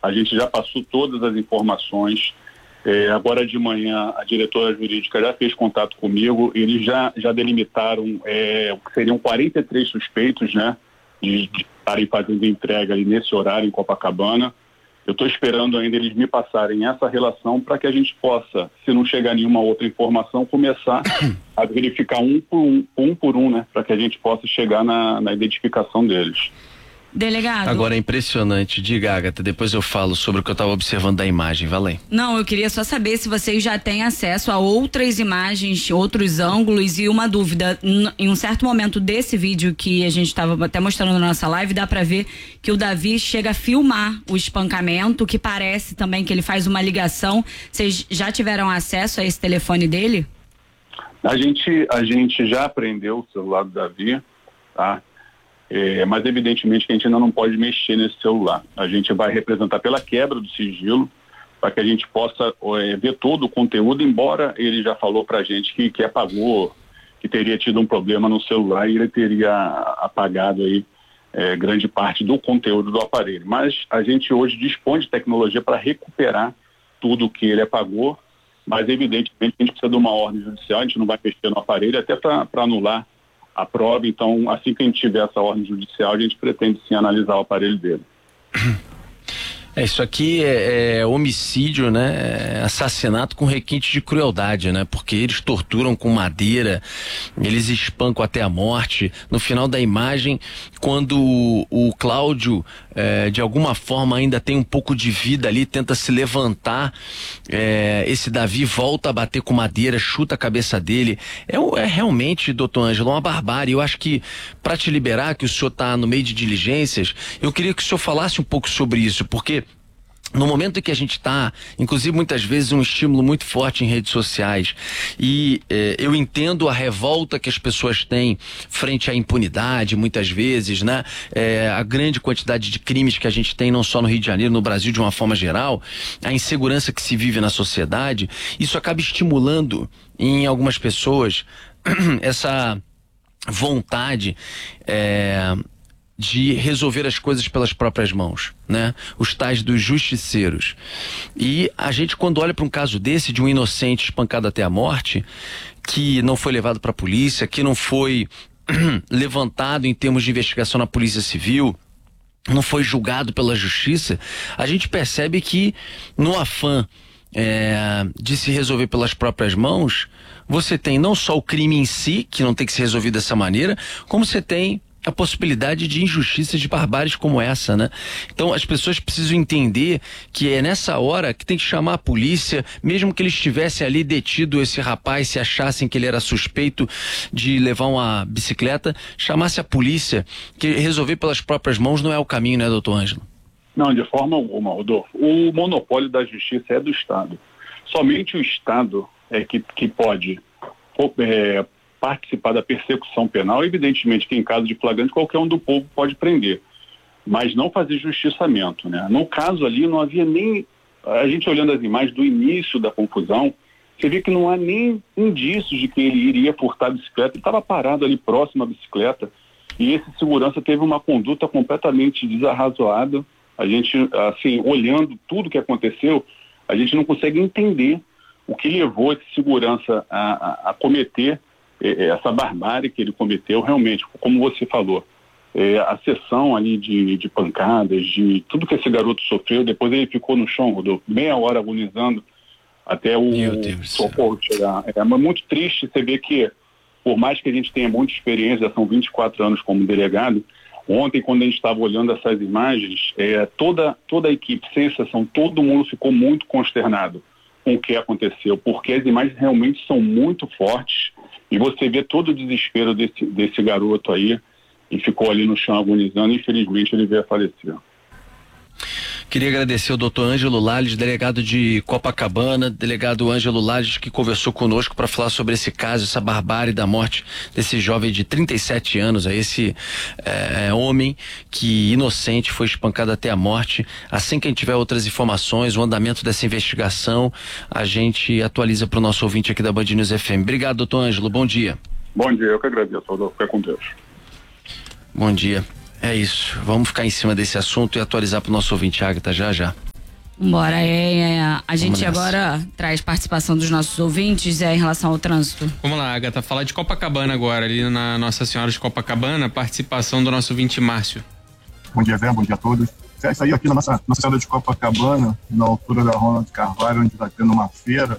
A gente já passou todas as informações. Agora de manhã a diretora jurídica já fez contato comigo, eles já delimitaram que seriam 43 suspeitos, né, de estarem fazendo entrega ali nesse horário em Copacabana. Eu estou esperando ainda eles me passarem essa relação para que a gente possa, se não chegar nenhuma outra informação, começar a verificar um por um, né, para que a gente possa chegar na identificação deles. Delegado. Agora é impressionante, diga, Agatha, depois eu falo sobre o que eu estava observando da imagem, valeu? Não, eu queria só saber se vocês já têm acesso a outras imagens, outros ângulos, e uma dúvida, em um certo momento desse vídeo que a gente estava até mostrando na nossa live, dá pra ver que o Davi chega a filmar o espancamento, que parece também que ele faz uma ligação. Vocês já tiveram acesso a esse telefone dele? A gente já apreendeu o celular do Davi, tá? Mas evidentemente que a gente ainda não pode mexer nesse celular. A gente vai representar pela quebra do sigilo para que a gente possa ver todo o conteúdo, embora ele já falou para a gente que apagou, que teria tido um problema no celular e ele teria apagado aí grande parte do conteúdo do aparelho. Mas a gente hoje dispõe de tecnologia para recuperar tudo que ele apagou, mas evidentemente a gente precisa de uma ordem judicial, a gente não vai mexer no aparelho até para anular a prova. Então, assim que a gente tiver essa ordem judicial, a gente pretende sim analisar o aparelho dele. Isso aqui é homicídio, né? É assassinato com requinte de crueldade, né? Porque eles torturam com madeira, eles espancam até a morte. No final da imagem, quando o Cláudio, de alguma forma ainda tem um pouco de vida ali, tenta se levantar, esse Davi volta a bater com madeira, chuta a cabeça dele. É realmente, doutor Ângelo, uma barbárie. Eu acho que, para te liberar, que o senhor está no meio de diligências, eu queria que o senhor falasse um pouco sobre isso, porque no momento em que a gente está, inclusive muitas vezes um estímulo muito forte em redes sociais, e eu entendo a revolta que as pessoas têm frente à impunidade, muitas vezes, né? A grande quantidade de crimes que a gente tem, não só no Rio de Janeiro, no Brasil de uma forma geral, a insegurança que se vive na sociedade, isso acaba estimulando em algumas pessoas essa vontade de resolver as coisas pelas próprias mãos, né? Os tais dos justiceiros. E a gente, quando olha para um caso desse, de um inocente espancado até a morte, que não foi levado para a polícia, que não foi levantado em termos de investigação na Polícia Civil, não foi julgado pela justiça, a gente percebe que no afã de se resolver pelas próprias mãos, você tem não só o crime em si, que não tem que ser resolvido dessa maneira, como você tem a possibilidade de injustiças, de barbáries como essa, né? Então as pessoas precisam entender que é nessa hora que tem que chamar a polícia, mesmo que eles tivessem ali detido esse rapaz, se achassem que ele era suspeito de levar uma bicicleta, chamasse a polícia, que resolver pelas próprias mãos não é o caminho, né, doutor Ângelo? Não, de forma alguma, Rodolfo. O monopólio da justiça é do Estado. Somente o Estado é que pode participar da persecução penal. Evidentemente que em caso de flagrante qualquer um do povo pode prender, mas não fazer justiçamento, né? No caso ali não havia nem, a gente olhando as imagens do início da confusão, você vê que não há nem indícios de que ele iria furtar a bicicleta. Ele estava parado ali próximo à bicicleta e esse segurança teve uma conduta completamente desarrazoada. A gente, assim, olhando tudo que aconteceu, a gente não consegue entender o que levou esse segurança a cometer essa barbárie que ele cometeu. Realmente, como você falou, a sessão ali de pancadas, de tudo que esse garoto sofreu. Depois ele ficou no chão, Rodolfo, meia hora agonizando até o socorro chegar. É muito triste você ver que, por mais que a gente tenha muita experiência, já são 24 anos como delegado, ontem, quando a gente estava olhando essas imagens, toda a equipe, sem exceção, todo mundo ficou muito consternado com o que aconteceu, porque as imagens realmente são muito fortes. E você vê todo o desespero desse garoto aí, e ficou ali no chão agonizando, e infelizmente ele veio a falecer. Queria agradecer ao doutor Ângelo Lales, delegado de Copacabana, delegado Ângelo Lales, que conversou conosco para falar sobre esse caso, essa barbárie da morte desse jovem de 37 anos, esse homem que, inocente, foi espancado até a morte. Assim que a gente tiver outras informações, o andamento dessa investigação, a gente atualiza para o nosso ouvinte aqui da Band News FM. Obrigado, doutor Ângelo, bom dia. Bom dia, eu que agradeço, Rodolfo, fica com Deus. Bom dia. É isso, vamos ficar em cima desse assunto e atualizar para o nosso ouvinte, Agatha, já já. Bora, a gente agora traz participação dos nossos ouvintes em relação ao trânsito. Vamos lá, Agatha, falar de Copacabana agora, ali na Nossa Senhora de Copacabana, participação do nosso ouvinte Márcio. Bom dia, Zé, bom dia a todos. Isso aí aqui na Nossa Senhora de Copacabana, na altura da Ronald Carvalho, onde está tendo uma feira,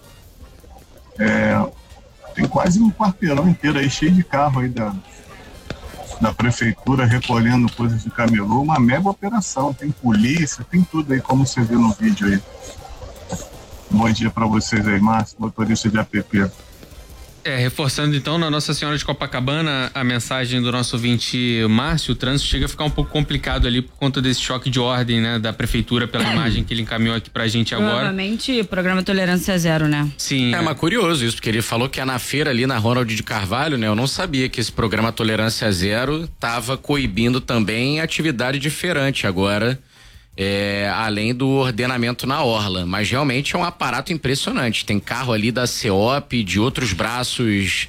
tem quase um quarteirão inteiro aí, cheio de carro aí da prefeitura recolhendo coisas de camelô, uma mega operação, tem polícia, tem tudo aí, como você viu no vídeo aí. Bom dia para vocês aí, Márcio, motorista de app. Reforçando então na Nossa Senhora de Copacabana a mensagem do nosso ouvinte Márcio, o trânsito chega a ficar um pouco complicado ali por conta desse choque de ordem, né, da prefeitura pela imagem que ele encaminhou aqui pra gente agora. Provavelmente o programa Tolerância Zero, né? Sim. Mas curioso isso, porque ele falou que é na feira ali na Ronald de Carvalho, né? Eu não sabia que esse programa Tolerância Zero tava coibindo também atividade de feirante agora. Além do ordenamento na orla, mas realmente é um aparato impressionante, tem carro ali da CEOP, de outros braços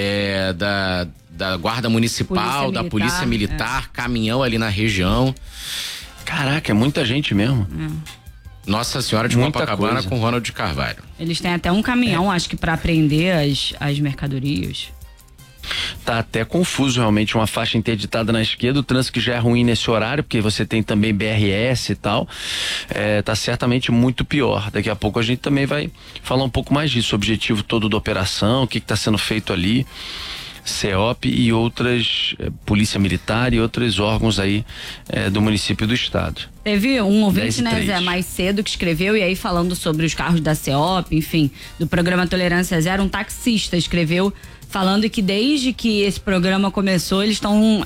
da Guarda Municipal, da Polícia Militar, caminhão ali na região. Caraca, é muita gente mesmo. Nossa Senhora de Copacabana com Ronald de Carvalho. Eles têm até um caminhão, acho que para apreender as mercadorias. Tá até confuso realmente, uma faixa interditada na esquerda, o trânsito que já é ruim nesse horário, porque você tem também BRS e tal, tá certamente muito pior. Daqui a pouco a gente também vai falar um pouco mais disso, o objetivo todo da operação, o que está sendo feito ali, CEOP e outras, Polícia Militar e outros órgãos aí do município e do estado. Teve um ouvinte, né, Zé, mais cedo que escreveu, e aí falando sobre os carros da CEOP, enfim, do programa Tolerância Zero, um taxista escreveu falando que desde que esse programa começou, eles estão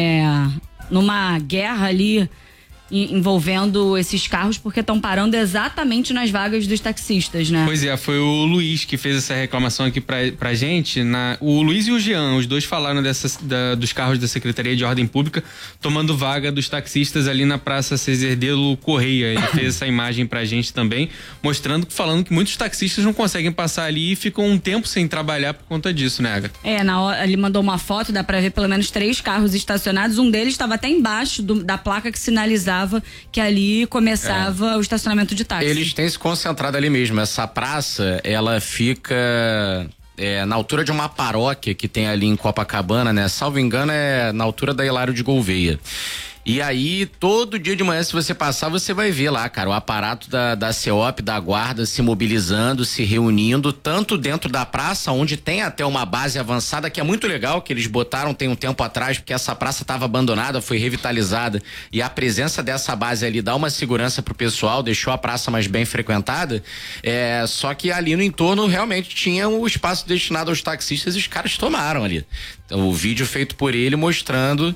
numa guerra ali envolvendo esses carros, porque estão parando exatamente nas vagas dos taxistas, né? Pois foi o Luiz que fez essa reclamação aqui pra gente. O Luiz e o Jean, os dois falaram dos carros da Secretaria de Ordem Pública tomando vaga dos taxistas ali na Praça Cezerdelo Correia. Ele fez essa imagem pra gente também, falando que muitos taxistas não conseguem passar ali e ficam um tempo sem trabalhar por conta disso, né, Agatha? Na hora ele mandou uma foto, dá pra ver pelo menos 3 carros estacionados, um deles estava até embaixo da placa que sinalizava que ali começava o estacionamento de táxi. Eles têm se concentrado ali mesmo. Essa praça, ela fica na altura de uma paróquia que tem ali em Copacabana, né? Salvo engano, é na altura da Hilário de Gouveia. E aí, todo dia de manhã, se você passar, você vai ver lá, cara, o aparato da CEOP, da Guarda, se mobilizando, se reunindo, tanto dentro da praça, onde tem até uma base avançada, que é muito legal, que eles botaram tem um tempo atrás, porque essa praça estava abandonada, foi revitalizada, e a presença dessa base ali dá uma segurança pro pessoal, deixou a praça mais bem frequentada, só que ali no entorno realmente tinha um espaço destinado aos taxistas e os caras tomaram ali. Então, o vídeo feito por ele mostrando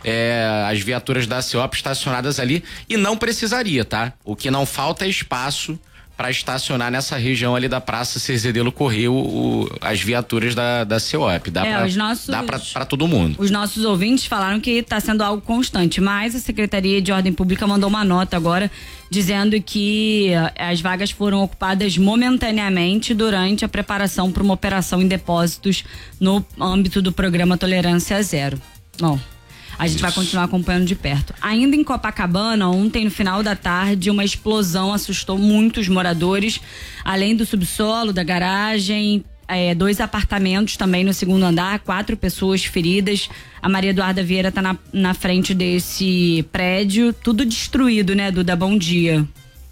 as viaturas da CEOP estacionadas ali, e não precisaria, tá? O que não falta é espaço para estacionar nessa região ali da Praça Cezerdelo Correia as viaturas da CEOP. Dá para todo mundo. Os nossos ouvintes falaram que está sendo algo constante, mas a Secretaria de Ordem Pública mandou uma nota agora dizendo que as vagas foram ocupadas momentaneamente durante a preparação para uma operação em depósitos no âmbito do programa Tolerância Zero. Bom, a gente vai continuar acompanhando de perto. Ainda em Copacabana, ontem no final da tarde, uma explosão assustou muitos moradores, além do subsolo, da garagem, 2 apartamentos também no segundo andar, 4 pessoas feridas. A Maria Eduarda Vieira tá na frente desse prédio, tudo destruído, né, Duda? Bom dia.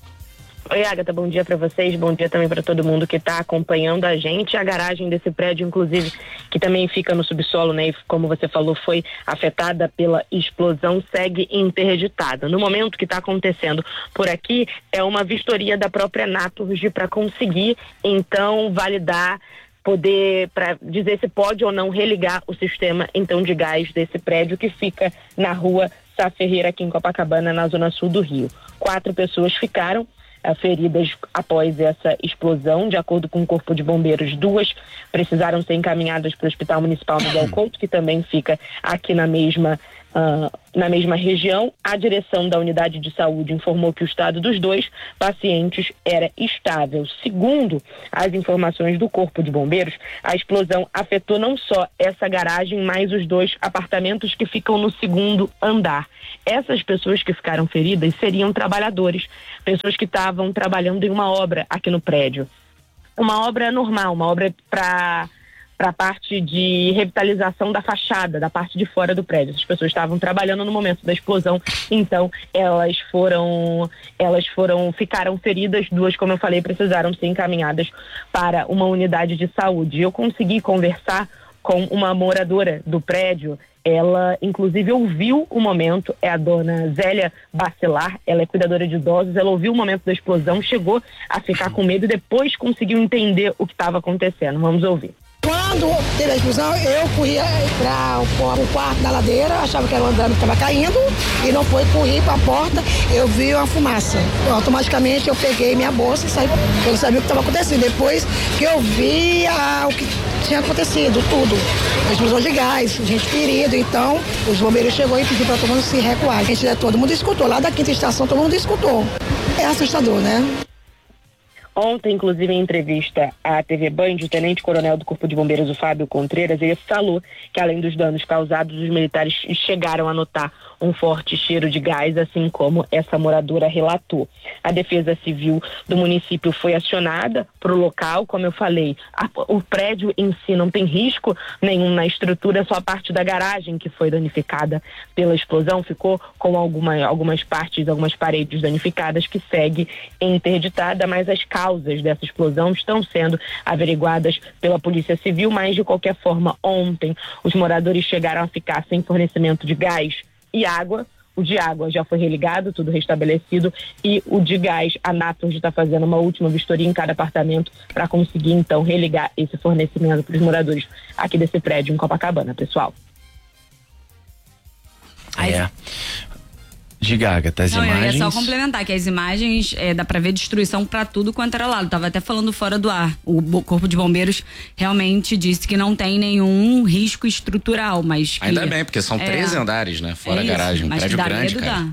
Oi, Agatha, bom dia para vocês, bom dia também para todo mundo que está acompanhando a gente. A garagem desse prédio, inclusive, que também fica no subsolo, né, e como você falou, foi afetada pela explosão, segue interditada. No momento que está acontecendo por aqui, é uma vistoria da própria Naturgy para conseguir, então, validar, para dizer se pode ou não religar o sistema, então, de gás desse prédio que fica na rua Sá Ferreira, aqui em Copacabana, na zona sul do Rio. 4 pessoas ficaram feridas após essa explosão. De acordo com o Corpo de Bombeiros, 2 precisaram ser encaminhadas para o Hospital Municipal Miguel Couto, que também fica aqui na mesma na mesma região. A direção da unidade de saúde informou que o estado dos 2 pacientes era estável. Segundo as informações do Corpo de Bombeiros, a explosão afetou não só essa garagem, mas os 2 apartamentos que ficam no 2º andar. Essas pessoas que ficaram feridas seriam trabalhadores, pessoas que estavam trabalhando em uma obra aqui no prédio. Uma obra normal, uma obra para a parte de revitalização da fachada, da parte de fora do prédio. As pessoas estavam trabalhando no momento da explosão, então ficaram feridas, 2, como eu falei, precisaram ser encaminhadas para uma unidade de saúde. Eu consegui conversar com uma moradora do prédio. Ela, inclusive, ouviu o momento, é a dona Zélia Bacelar, ela é cuidadora de idosos, ela ouviu o momento da explosão, chegou a ficar com medo e depois conseguiu entender o que estava acontecendo. Vamos ouvir. Quando teve a explosão, eu corria para o quarto da ladeira, achava que era o andame que estava caindo, e não foi, corri para a porta, eu vi uma fumaça. Automaticamente eu peguei minha bolsa e saí, eu não sabia o que estava acontecendo. Depois que eu vi o que tinha acontecido, tudo. A explosão de gás, gente ferida, então os bombeiros chegou e pediu para todo mundo se recuar. A gente, todo mundo escutou, lá da 5ª estação todo mundo escutou. É assustador, né? Ontem, inclusive, em entrevista à TV Band, o tenente-coronel do Corpo de Bombeiros, o Fábio Contreiras, ele falou que, além dos danos causados, os militares chegaram a notar um forte cheiro de gás, assim como essa moradora relatou. A Defesa Civil do município foi acionada para o local, como eu falei, o prédio em si não tem risco nenhum na estrutura, só a parte da garagem que foi danificada pela explosão, ficou com algumas partes, algumas paredes danificadas, que segue interditada, mas as causas dessa explosão estão sendo averiguadas pela Polícia Civil, mas de qualquer forma, ontem os moradores chegaram a ficar sem fornecimento de gás e água. O de água já foi religado, tudo restabelecido, e o de gás, a Natos está fazendo uma última vistoria em cada apartamento para conseguir então religar esse fornecimento para os moradores aqui desse prédio em Copacabana, pessoal. Diga, Agatha, as imagens... Eu ia só complementar que as imagens, dá pra ver destruição pra tudo quanto era lado. Tava até falando fora do ar. O Corpo de Bombeiros realmente disse que não tem nenhum risco estrutural, mas que... Ainda bem, porque são 13 andares, né? Fora a garagem, um prédio grande, cara.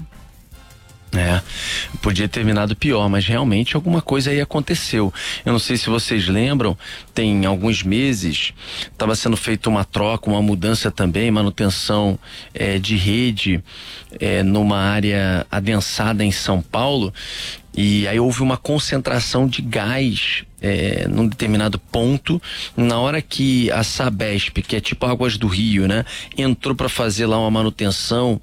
Podia ter terminado pior, mas realmente alguma coisa aí aconteceu. Eu não sei se vocês lembram, tem alguns meses estava sendo feita uma troca, uma mudança também, manutenção de rede numa área adensada em São Paulo, e aí houve uma concentração de gás num determinado ponto. Na hora que a Sabesp, que é tipo Águas do Rio, né, entrou para fazer lá uma manutenção,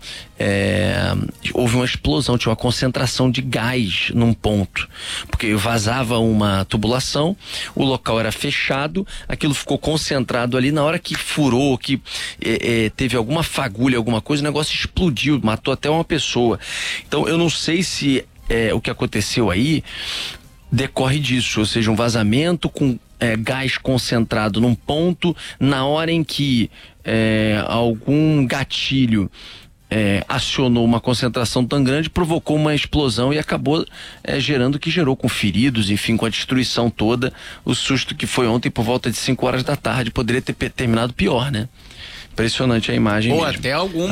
houve uma explosão, tinha uma concentração de gás num ponto, porque vazava uma tubulação, o local era fechado, aquilo ficou concentrado ali. Na hora que furou, que teve alguma fagulha, alguma coisa, o negócio explodiu, matou até uma pessoa. Então eu não sei se o que aconteceu aí decorre disso, ou seja, um vazamento com gás concentrado num ponto, na hora em que algum gatilho acionou uma concentração tão grande, provocou uma explosão e acabou gerando o que gerou, com feridos, enfim, com a destruição toda. O susto que foi ontem por volta de 5 horas da tarde poderia ter terminado pior, né? Impressionante a imagem. Ou mesmo.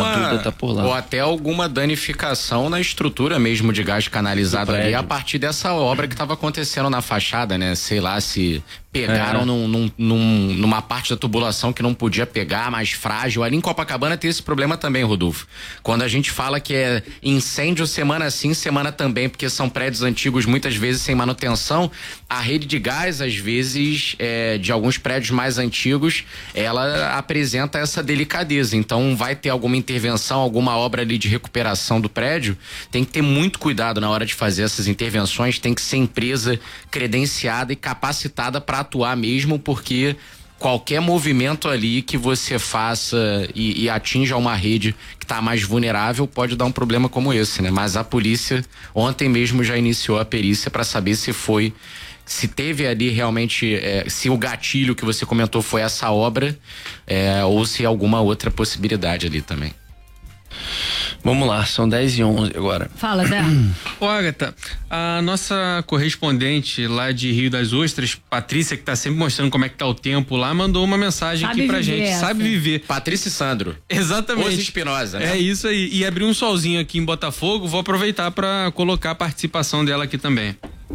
até alguma danificação na estrutura mesmo de gás canalizado ali, a partir dessa obra que estava acontecendo na fachada, né? Sei lá se pegaram numa parte da tubulação que não podia pegar, mais frágil. Ali em Copacabana tem esse problema também, Rodolfo. Quando a gente fala que é incêndio semana sim, semana também, porque são prédios antigos muitas vezes sem manutenção, a rede de gás, às vezes, de alguns prédios mais antigos, ela apresenta essa delicadeza. Então vai ter alguma intervenção, alguma obra ali de recuperação do prédio, tem que ter muito cuidado na hora de fazer essas intervenções, tem que ser empresa credenciada e capacitada para atuar mesmo, porque qualquer movimento ali que você faça e atinja uma rede que está mais vulnerável pode dar um problema como esse, né? Mas a polícia ontem mesmo já iniciou a perícia para saber se teve ali realmente, se o gatilho que você comentou foi essa obra, ou se alguma outra possibilidade ali também. Vamos lá, são 10h11 agora. Fala, Zé. Ô, Agatha, a nossa correspondente lá de Rio das Ostras, Patrícia, que tá sempre mostrando como é que tá o tempo lá, mandou uma mensagem aqui pra gente. Essa. Sabe viver. Patrícia e Sandro. Exatamente. Rose Espinosa, né? É isso aí. E abriu um solzinho aqui em Botafogo, vou aproveitar pra colocar a participação dela aqui também.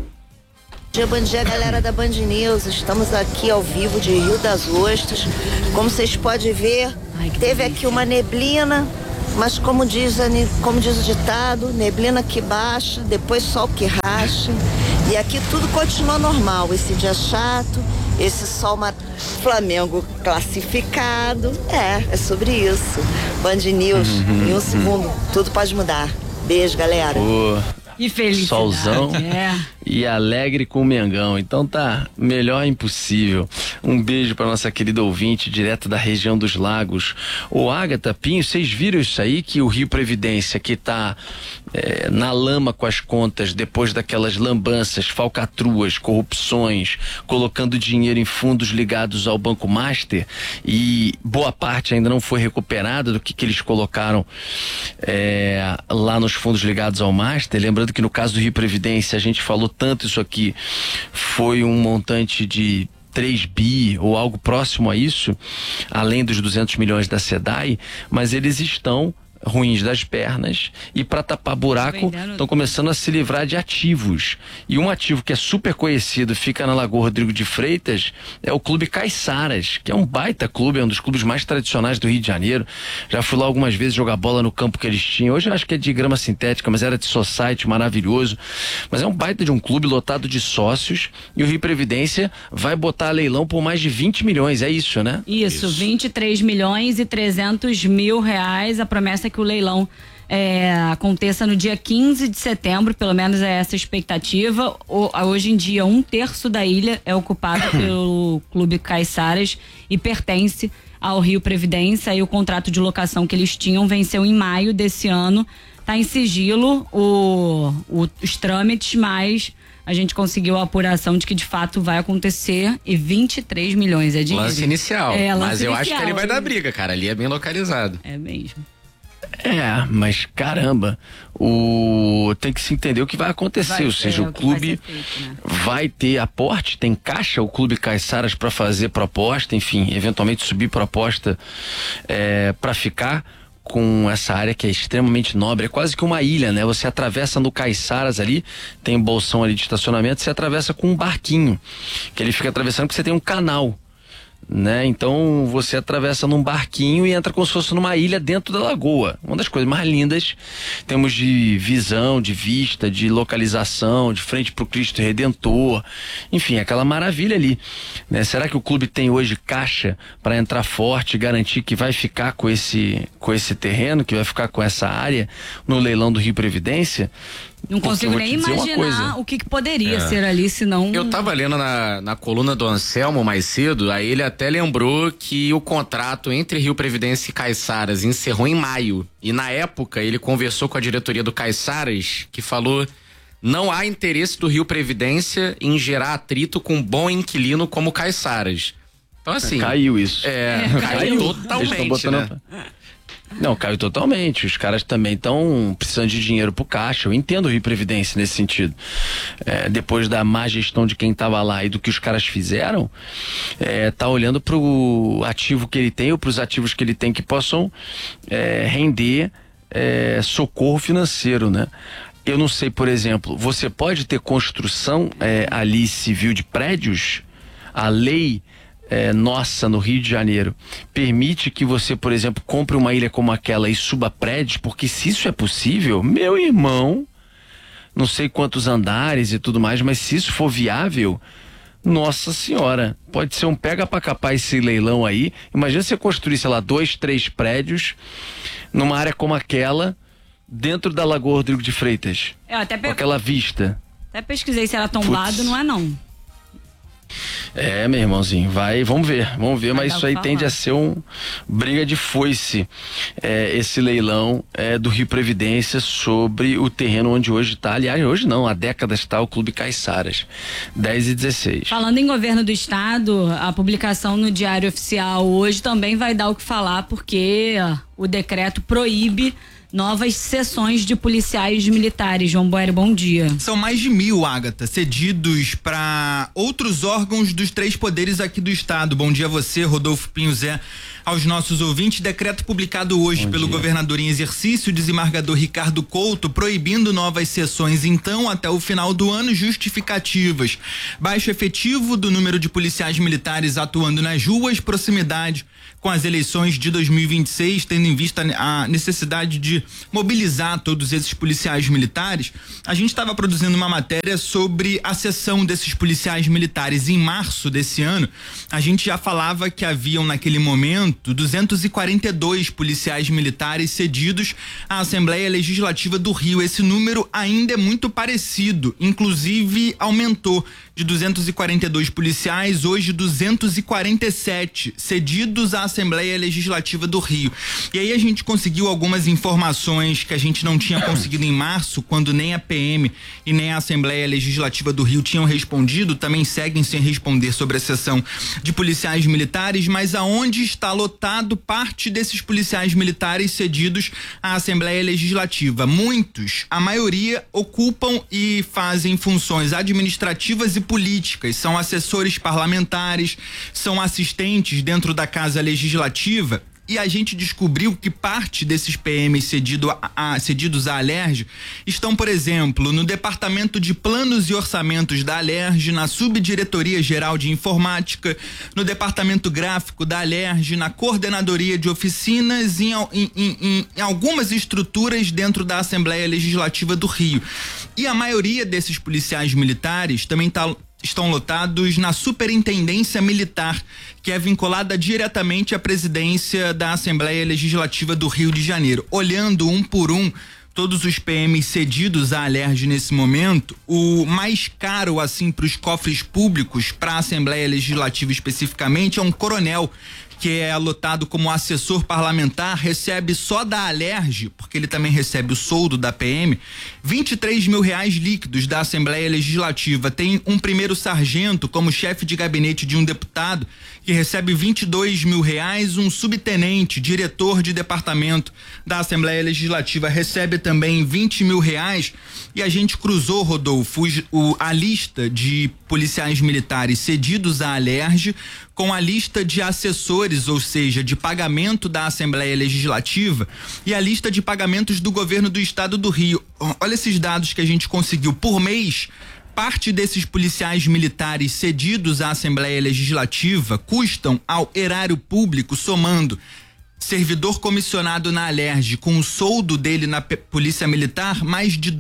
Bom dia, galera da Band News. Estamos aqui ao vivo de Rio das Ostras. Como vocês podem ver, teve aqui uma neblina, mas como diz o ditado, neblina que baixa, depois sol que racha. E aqui tudo continua normal. Esse dia chato, esse sol Flamengo classificado. É sobre isso. Band News, em um segundo, tudo pode mudar. Beijo, galera. Que felicidade. Solzão e alegre com o Mengão. Então tá melhor impossível. Um beijo pra nossa querida ouvinte direto da região dos Lagos. Ô Agatha, Pinho, vocês viram isso aí, que o Rio Previdência, que tá na lama com as contas depois daquelas lambanças, falcatruas, corrupções, colocando dinheiro em fundos ligados ao Banco Master, e boa parte ainda não foi recuperada do que eles colocaram lá nos fundos ligados ao Master. Lembrando que no caso do Rio Previdência, a gente falou tanto isso aqui, foi um montante de 3 bi ou algo próximo a isso, além dos 200 milhões da SEDAI, mas eles estão ruins das pernas e para tapar buraco estão começando a se livrar de ativos. E um ativo que é super conhecido, fica na Lagoa Rodrigo de Freitas, é o Clube Caiçaras, que é um baita clube, é um dos clubes mais tradicionais do Rio de Janeiro. Já fui lá algumas vezes jogar bola no campo que eles tinham. Hoje eu acho que é de grama sintética, mas era de society, maravilhoso. Mas é um baita de um clube lotado de sócios, e o Rio Previdência vai botar a leilão por mais de 20 milhões, é isso, né? Isso. 23 milhões e 300 mil reais. A promessa que o leilão aconteça no dia 15 de setembro, pelo menos é essa a expectativa. Hoje em dia, 1/3 da ilha é ocupado pelo Clube Caiçaras e pertence ao Rio Previdência, e o contrato de locação que eles tinham venceu em maio desse ano. Tá em sigilo os trâmites, mas a gente conseguiu a apuração de que de fato vai acontecer, e 23 milhões é dinheiro. Lance inicial. Mas eu acho que ele vai dar né? briga, cara. Ali é bem localizado. É mesmo. Mas caramba, tem que se entender o que vai acontecer, ou seja, o clube vai ter aporte, tem caixa, o Clube Caiçaras, para fazer proposta, enfim, eventualmente subir proposta para ficar com essa área que é extremamente nobre, é quase que uma ilha, né? Você atravessa no Caiçaras ali, tem um bolsão ali de estacionamento, você atravessa com um barquinho, que ele fica atravessando porque você tem um canal, né? Então você atravessa num barquinho e entra como se fosse numa ilha dentro da lagoa. Uma das coisas mais lindas, temos de visão, de vista, de localização, de frente pro Cristo Redentor, enfim, aquela maravilha ali, né? Será que o clube tem hoje caixa para entrar forte e garantir que vai ficar com esse terreno, que vai ficar com essa área no leilão do Rio Previdência? Não consigo nem imaginar o que poderia ser ali, senão... Eu tava lendo na coluna do Anselmo mais cedo, aí ele até lembrou que o contrato entre Rio Previdência e Caiçaras encerrou em maio. E na época ele conversou com a diretoria do Caiçaras, que falou: não há interesse do Rio Previdência em gerar atrito com um bom inquilino como Caiçaras. Então assim... Caiu isso. Caiu totalmente, né? Não, caiu totalmente. Os caras também estão precisando de dinheiro pro caixa. Eu entendo o Rio Previdência nesse sentido. Depois da má gestão de quem estava lá e do que os caras fizeram, tá olhando pro ativo que ele tem ou pros ativos que ele tem que possam render socorro financeiro, né? Eu não sei, por exemplo, você pode ter construção ali civil de prédios? A lei nossa no Rio de Janeiro permite que você, por exemplo, compre uma ilha como aquela e suba prédios, porque se isso é possível, meu irmão, não sei quantos andares e tudo mais, mas se isso for viável, nossa senhora, pode ser um pega pra capar esse leilão aí. Imagina você construir, sei lá, 2, 3 prédios numa área como aquela, dentro da Lagoa Rodrigo de Freitas, com aquela vista. Até pesquisei se era tombado, não é não. Meu irmãozinho, vamos ver, mas isso aí tende a ser briga de foice, esse leilão do Rio Previdência sobre o terreno onde hoje está, aliás, hoje não, há décadas está o Clube Caiçaras, 10h16. Falando em governo do estado, a publicação no Diário Oficial hoje também vai dar o que falar, porque o decreto proíbe novas sessões de policiais militares. João Boeri, bom dia. São mais de 1.000, Ágata, cedidos para outros órgãos dos 3 poderes aqui do estado. Bom dia a você, Rodolfo Pinho Zé, aos nossos ouvintes. Decreto publicado hoje pelo governador em exercício, desembargador Ricardo Couto, proibindo novas sessões, então, até o final do ano, justificativas: baixo efetivo do número de policiais militares atuando nas ruas, proximidade com as eleições de 2026, tendo em vista a necessidade de mobilizar todos esses policiais militares. A gente estava produzindo uma matéria sobre a cessão desses policiais militares. Em março desse ano, a gente já falava que haviam naquele momento 242 policiais militares cedidos à Assembleia Legislativa do Rio. Esse número ainda é muito parecido, inclusive aumentou de 242 policiais, hoje 247 cedidos à Assembleia Legislativa do Rio. E aí a gente conseguiu algumas informações que a gente não tinha conseguido em março, quando nem a PM e nem a Assembleia Legislativa do Rio tinham respondido, também seguem sem responder sobre a cessão de policiais militares. Mas aonde está lotado parte desses policiais militares cedidos à Assembleia Legislativa? Muitos, a maioria, ocupam e fazem funções administrativas e políticas, são assessores parlamentares, são assistentes dentro da Casa Legislativa. E a gente descobriu que parte desses PMs cedidos à Alerj estão, por exemplo, no Departamento de Planos e Orçamentos da Alerj, na Subdiretoria Geral de Informática, no Departamento Gráfico da Alerj, na Coordenadoria de Oficinas, em algumas estruturas dentro da Assembleia Legislativa do Rio. E a maioria desses policiais militares também estão lotados na Superintendência Militar, que é vinculada diretamente à presidência da Assembleia Legislativa do Rio de Janeiro. Olhando um por um todos os PMs cedidos à Alerj nesse momento, o mais caro assim para os cofres públicos, para a Assembleia Legislativa especificamente, é um coronel que é alotado como assessor parlamentar, recebe só da Alerj, porque ele também recebe o soldo da PM, R$23 mil líquidos da Assembleia Legislativa. Tem um primeiro sargento como chefe de gabinete de um deputado, que recebe R$22 mil, um subtenente, diretor de departamento da Assembleia Legislativa, recebe também R$20 mil, e a gente cruzou, Rodolfo, a lista de policiais militares cedidos à Alerj com a lista de assessores, ou seja, de pagamento da Assembleia Legislativa, e a lista de pagamentos do governo do estado do Rio. Olha esses dados que a gente conseguiu. Por mês, parte desses policiais militares cedidos à Assembleia Legislativa custam ao erário público, somando servidor comissionado na Alerj com o soldo dele na Polícia Militar, mais de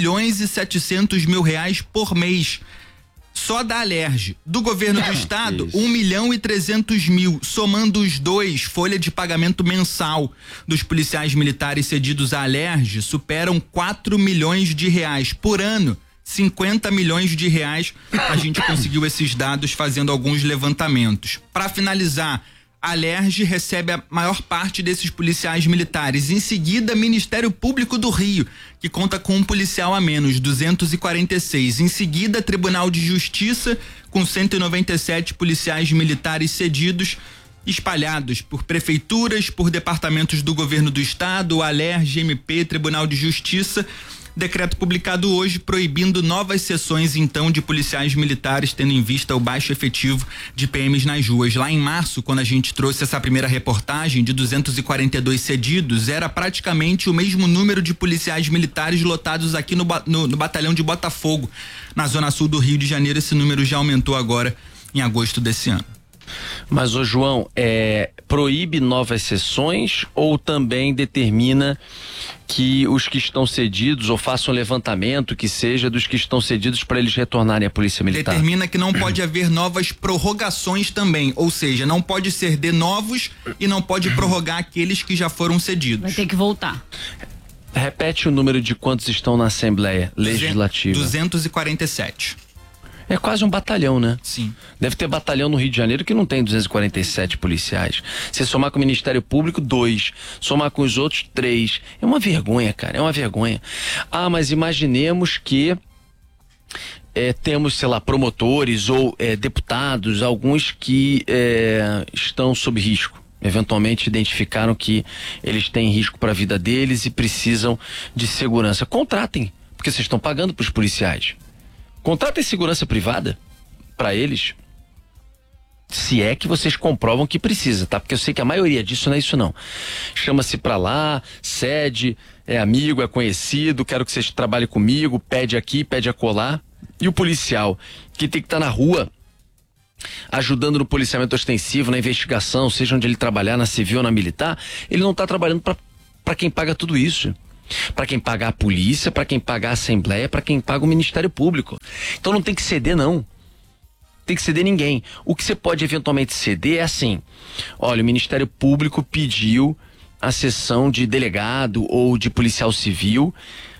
R$2.700.000 por mês. Só da Alerj. Do governo do estado, R$1.300.000. Somando os dois, folha de pagamento mensal dos policiais militares cedidos à Alerj superam R$4 milhões por ano. R$50 milhões. A gente conseguiu esses dados fazendo alguns levantamentos. Para finalizar, a Alerj recebe a maior parte desses policiais militares. Em seguida, Ministério Público do Rio, que conta com um policial a menos, 246. Em seguida, Tribunal de Justiça, com 197 policiais militares cedidos, espalhados por prefeituras, por departamentos do governo do estado, Alerj, MP, Tribunal de Justiça. Decreto publicado hoje proibindo novas sessões, então, de policiais militares, tendo em vista o baixo efetivo de PMs nas ruas. Lá em março, quando a gente trouxe essa primeira reportagem de 242 cedidos, era praticamente o mesmo número de policiais militares lotados aqui no batalhão de Botafogo, na zona sul do Rio de Janeiro. Esse número já aumentou agora em agosto desse ano. Mas, ô João, proíbe novas sessões ou também determina que os que estão cedidos, ou façam um levantamento que seja dos que estão cedidos para eles retornarem à Polícia Militar? Determina que não pode haver novas prorrogações também, ou seja, não pode ser de novos e não pode prorrogar aqueles que já foram cedidos. Vai ter que voltar. Repete o número de quantos estão na Assembleia Legislativa. 247. É quase um batalhão, né? Sim. Deve ter batalhão no Rio de Janeiro que não tem 247 policiais. Se somar com o Ministério Público, 2. Somar com os outros, 3. É uma vergonha, cara, é uma vergonha. Ah, mas imaginemos que temos, sei lá, promotores ou deputados, alguns que estão sob risco. Eventualmente identificaram que eles têm risco para a vida deles e precisam de segurança. Contratem, porque vocês estão pagando para os policiais. Contratem segurança privada para eles. Se é que vocês comprovam que precisa, tá? Porque eu sei que a maioria disso não é isso não. Chama-se pra lá, cede, é amigo, é conhecido, quero que vocês trabalhem comigo, pede aqui, pede acolá. E o policial que tem que estar na rua ajudando no policiamento ostensivo, na investigação, seja onde ele trabalhar, na civil ou na militar, ele não está trabalhando para quem paga tudo isso. Para quem paga a polícia, para quem paga a Assembleia, para quem paga o Ministério Público. Então não tem que ceder não. Tem que ceder ninguém. O que você pode eventualmente ceder é assim: olha, o Ministério Público pediu a cessão de delegado ou de policial civil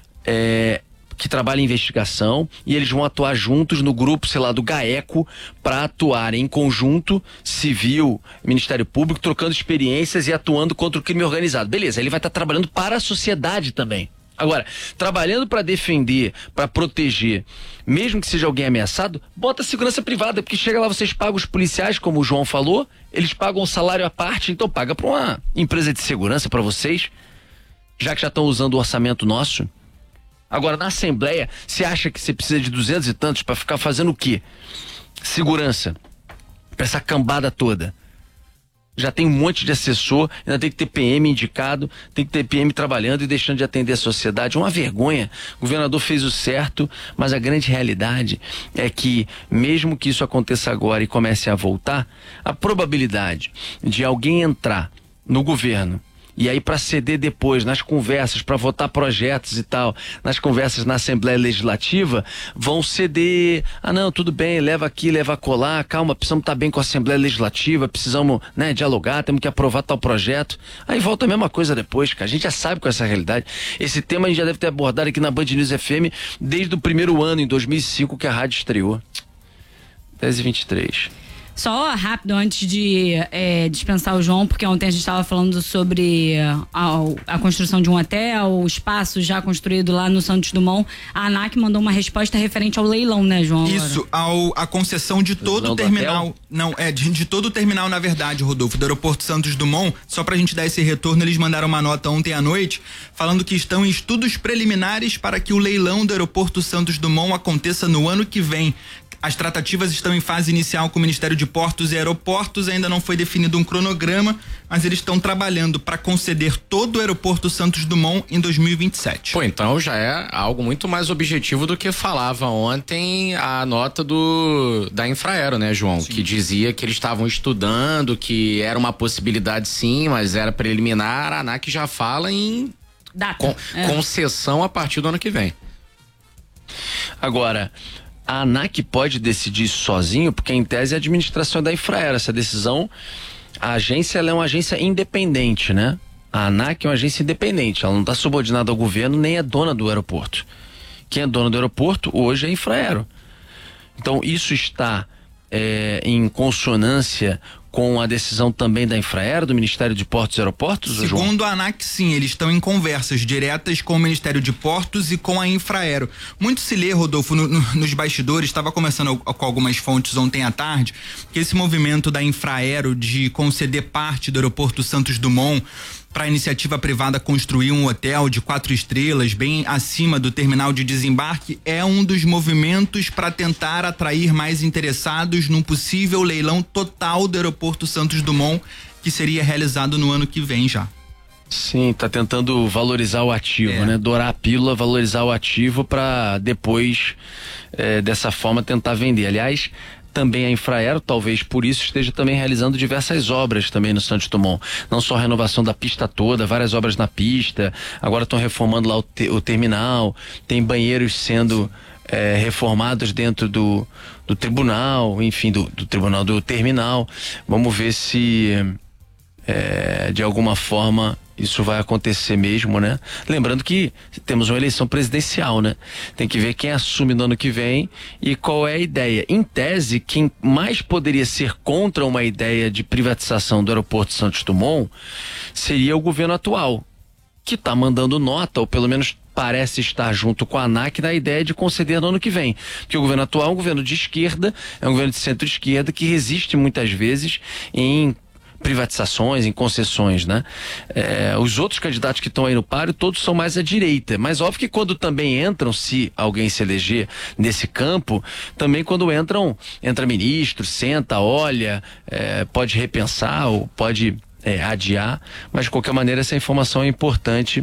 que trabalha em investigação, e eles vão atuar juntos no grupo, sei lá, do GAECO, para atuar em conjunto, civil, Ministério Público, trocando experiências e atuando contra o crime organizado. Beleza, ele vai estar trabalhando para a sociedade também. Agora, trabalhando para defender, para proteger, mesmo que seja alguém ameaçado, bota segurança privada, porque chega lá, vocês pagam os policiais, como o João falou, eles pagam um salário à parte, então paga para uma empresa de segurança para vocês, já que já estão usando o orçamento nosso. Agora, na Assembleia, você acha que você precisa de 200 e tantos para ficar fazendo o quê? Segurança. Para essa cambada toda. Já tem um monte de assessor, ainda tem que ter PM indicado, tem que ter PM trabalhando e deixando de atender a sociedade. Uma vergonha. O governador fez o certo, mas a grande realidade é que, mesmo que isso aconteça agora e comece a voltar, a probabilidade de alguém entrar no governo e aí para ceder depois nas conversas, para votar projetos e tal, nas conversas na Assembleia Legislativa, vão ceder, não, tudo bem, leva aqui, leva acolá, calma, precisamos estar bem com a Assembleia Legislativa, precisamos, dialogar, temos que aprovar tal projeto. Aí volta a mesma coisa depois, cara, a gente já sabe com essa realidade. Esse tema a gente já deve ter abordado aqui na Band News FM desde o primeiro ano, em 2005, que a rádio estreou. 10h23. Só rápido, antes de dispensar o João, porque ontem a gente estava falando sobre a construção de um hotel, o espaço já construído lá no Santos Dumont. A ANAC mandou uma resposta referente ao leilão, né, João? Isso, a concessão de todo o terminal. Não, de todo o terminal, na verdade, Rodolfo, do aeroporto Santos Dumont. Só pra gente dar esse retorno, eles mandaram uma nota ontem à noite falando que estão em estudos preliminares para que o leilão do aeroporto Santos Dumont aconteça no ano que vem. As tratativas estão em fase inicial com o Ministério de Portos e Aeroportos, ainda não foi definido um cronograma, mas eles estão trabalhando para conceder todo o aeroporto Santos Dumont em 2027. Pô, então já é algo muito mais objetivo do que falava ontem a nota da Infraero, né, João? Sim. Que dizia que eles estavam estudando, que era uma possibilidade sim, mas era preliminar. A ANAC já fala em concessão a partir do ano que vem. Agora, a ANAC pode decidir isso sozinho, porque em tese é a administração da Infraero. Essa decisão, a agência ela é uma agência independente, né? A ANAC é uma agência independente, ela não está subordinada ao governo, nem é dona do aeroporto. Quem é dono do aeroporto hoje é a Infraero. Então isso está em consonância com a decisão também da Infraero, do Ministério de Portos e Aeroportos, Segundo a ANAC, sim, eles estão em conversas diretas com o Ministério de Portos e com a Infraero. Muito se lê, Rodolfo, nos bastidores, estava conversando com algumas fontes ontem à tarde, que esse movimento da Infraero de conceder parte do aeroporto Santos Dumont para a iniciativa privada construir um hotel de 4 estrelas bem acima do terminal de desembarque é um dos movimentos para tentar atrair mais interessados num possível leilão total do aeroporto Santos Dumont, que seria realizado no ano que vem já. Sim, tá tentando valorizar o ativo, né? Dourar a pílula, valorizar o ativo para depois dessa forma tentar vender. Aliás, também a Infraero, talvez por isso, esteja também realizando diversas obras também no Santos Dumont. Não só a renovação da pista toda, várias obras na pista, agora estão reformando lá o terminal, tem banheiros sendo reformados dentro do tribunal, enfim, do tribunal do terminal. Vamos ver se de alguma forma isso vai acontecer mesmo, né? Lembrando que temos uma eleição presidencial, né? Tem que ver quem assume no ano que vem e qual é a ideia. Em tese, quem mais poderia ser contra uma ideia de privatização do aeroporto Santos Dumont seria o governo atual, que está mandando nota, ou pelo menos parece estar junto com a ANAC na ideia de conceder no ano que vem. Porque o governo atual é um governo de esquerda, é um governo de centro-esquerda que resiste muitas vezes em privatizações, em concessões, né? Os outros candidatos que estão aí no páreo, todos são mais à direita, mas óbvio que quando também entram, se alguém se eleger nesse campo, também quando entra ministro, senta, olha, pode repensar ou pode adiar, mas de qualquer maneira essa informação é importante